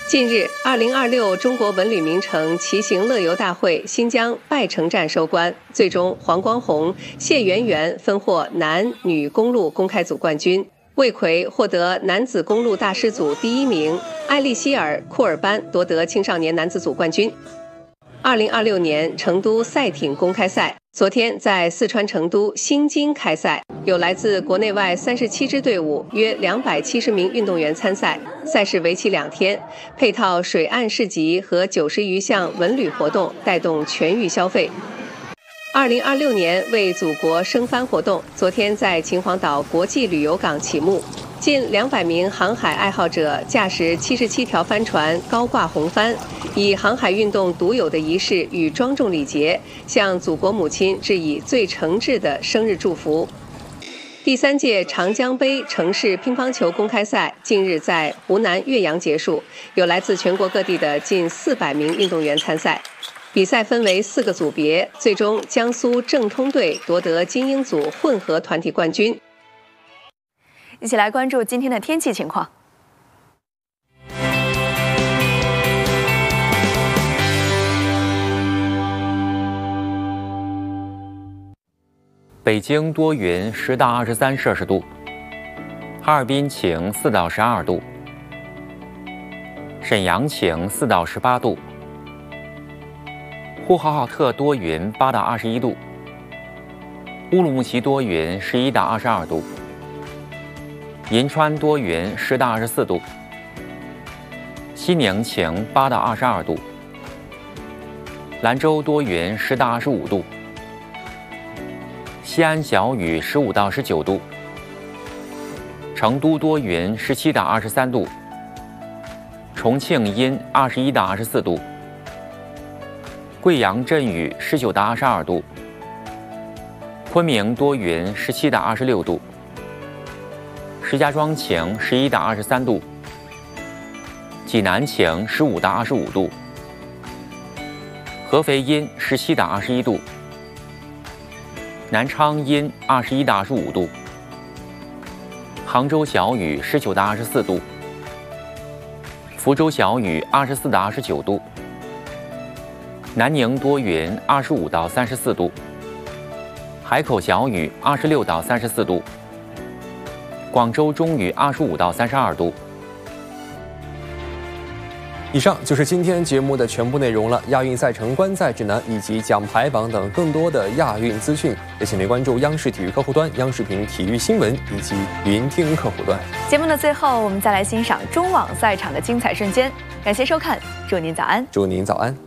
近日，2026中国文旅名城骑行乐游大会新疆拜城站收官，最终黄光宏、谢媛媛分获男女公路公开组冠军，魏奎获得男子公路大师组第1名，艾利希尔·库尔班夺得青少年男子组冠军。2026年成都赛艇公开赛昨天在四川成都新津开赛，有来自国内外37支队伍，约270名运动员参赛。赛事为期2天，配套水岸市集和90余项文旅活动，带动全域消费。2026年为祖国升帆活动昨天在秦皇岛国际旅游港启幕，近200名航海爱好者驾驶77条帆船高挂红帆，以航海运动独有的仪式与庄重礼节，向祖国母亲致以最诚挚的生日祝福。第3届长江杯城市乒乓球公开赛近日在湖南岳阳结束，有来自全国各地的近400名运动员参赛。比赛分为4个组别，最终江苏正通队夺得精英组混合团体冠军。 一起来关注今天的天气情况。 北京多云10到23摄氏度，哈尔滨晴4到12度，沈阳晴4到18度，呼和浩特多云8到21度，乌鲁木齐多云11到22度，银川多云10到24度，西宁晴8到22度，兰州多云10到25度，西安小雨15到19度，成都多云17到23度，重庆阴21到24度，贵阳阵雨19到22度，昆明多云17到26度，石家庄晴11到23度，济南晴15到25度，合肥阴17到21度，南昌阴21到25度，杭州小雨19到24度，福州小雨24到29度，南宁多云25到34度，海口小雨26到34度，广州中雨25到32度。 以上就是今天节目的全部内容了。亚运赛程观赛指南以及奖牌榜等更多的亚运资讯，也请您关注央视体育客户端、央视频体育新闻以及云听客户端。 节目的最后，我们再来欣赏中网赛场的精彩瞬间。感谢收看，祝您早安， 祝您早安。